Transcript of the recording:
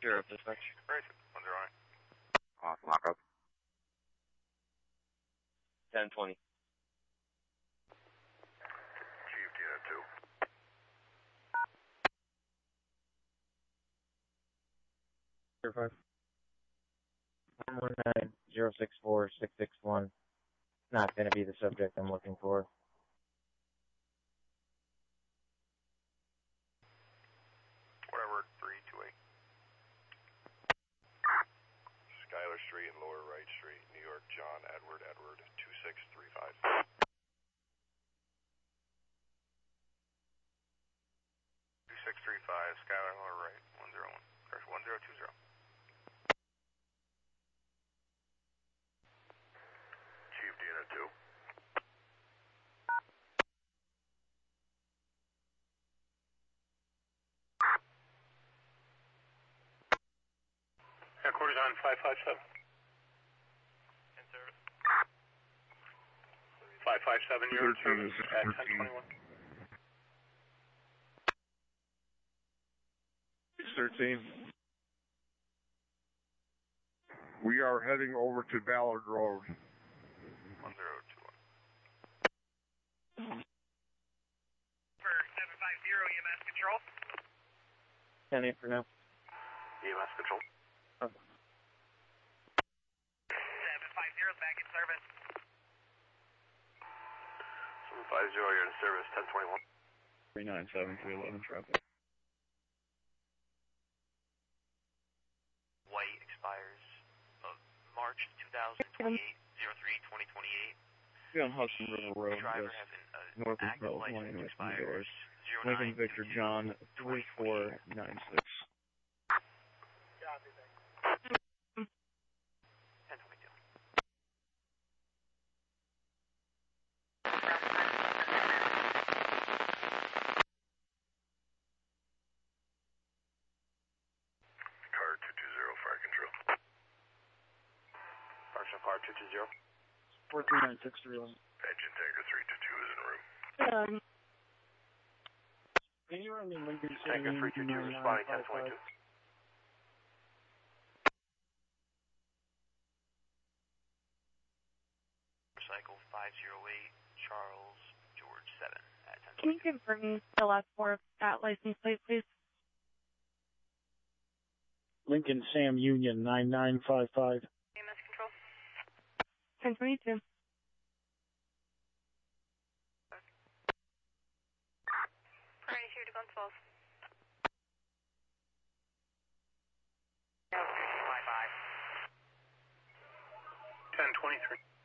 Zero dispatch. Right, 109. Awesome, lock up. 1020. Chief, DNO 2. 05. 119-064-661. Not going to be the subject I'm looking for. Whatever, 328. Schuyler Street and Lower Wright Street, New York, John Edward 2635. 2635, Schuyler Lower Right, 101, or 1020. Chief, DNO 2. Headquarters on 557. In service. 557, you're in service at 1021. 13. We are heading over to Ballard Road. 1021. For 750 EMS control. 10-8 for now. EMS control. 750 is back in service. 750, you're in service, 1021. 397-311 traffic. White expires of March 2028, 03-2028. Be on Hudson River Road, Driver just having north of active Beltline, license West expires Doors. 09 Lincoln Victor John 3496. 1022. Car 220, fire control. Partial car 220. 4396-311. Engine tanker 322 is in the room. Can you run me Lincoln Tanker 322 responding 1022. Cycle 508, Charles George 7 at 1022. Can you confirm the last four of that license plate, please? Lincoln Sam Union 9955. EMS control. 1022. Priority here to gun 12. 1023.